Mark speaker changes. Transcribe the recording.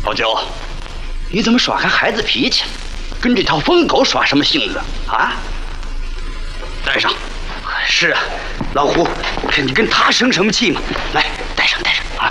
Speaker 1: 老九，你怎么耍开孩子脾气，跟这条疯狗耍什么性子啊？带上。是啊，老胡，你跟他生什么气嘛？来，带上带上啊。